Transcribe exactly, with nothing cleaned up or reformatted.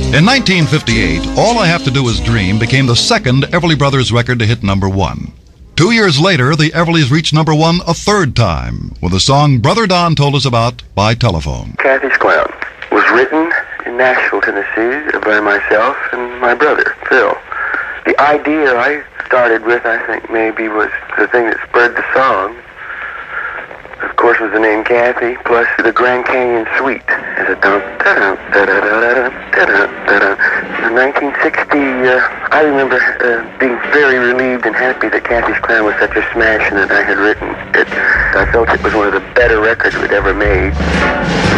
In nineteen fifty-eight, All I Have to Do Is Dream became the second Everly Brothers record to hit number one. Two years later, the Everlys reached number one a third time with the song Brother Don Told Us About by telephone. Kathy's Clown was written in Nashville, Tennessee by myself and my brother, Phil. The idea I started with, I think, maybe was the thing that spurred the song. Of course, was the name Kathy, plus the Grand Canyon Suite. It's a dum da dum da da da da da da da. In nineteen sixty, uh, I remember uh, being very relieved and happy that Kathy's Clown was such a smash and that I had written it. I felt it was one of the better records we'd ever made.